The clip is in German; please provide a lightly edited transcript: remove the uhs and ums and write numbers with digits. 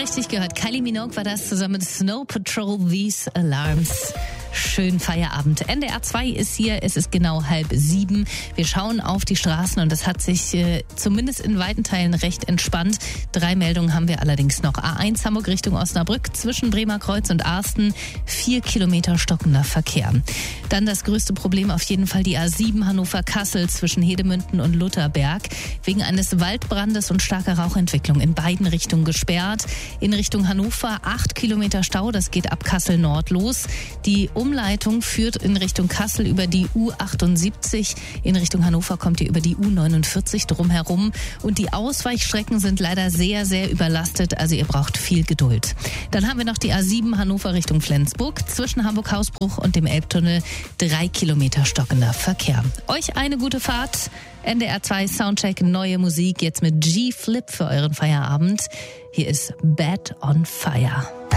richtig gehört. Kylie Minogue war das zusammen mit Snow Patrol, These Alarms. Schönen Feierabend. NDR 2 ist hier, es ist genau 6:30. Wir schauen auf die Straßen und es hat sich zumindest in weiten Teilen recht entspannt. 3 Meldungen haben wir allerdings noch. A1 Hamburg Richtung Osnabrück zwischen Bremerkreuz und Arsten. 4 Kilometer stockender Verkehr. Dann das größte Problem auf jeden Fall die A7 Hannover-Kassel zwischen Hedemünden und Lutherberg. Wegen eines Waldbrandes und starker Rauchentwicklung in beiden Richtungen gesperrt. In Richtung Hannover 8 Kilometer Stau, das geht ab Kassel Nord los. Die Umleitung führt in Richtung Kassel über die U78. In Richtung Hannover kommt ihr über die U49 drumherum. Und die Ausweichstrecken sind leider sehr, sehr überlastet. Also ihr braucht viel Geduld. Dann haben wir noch die A7 Hannover Richtung Flensburg. Zwischen Hamburg-Hausbruch und dem Elbtunnel 3 Kilometer stockender Verkehr. Euch eine gute Fahrt. NDR 2 Soundcheck, neue Musik. Jetzt mit G-Flip für euren Feierabend. Hier ist Bad on Fire.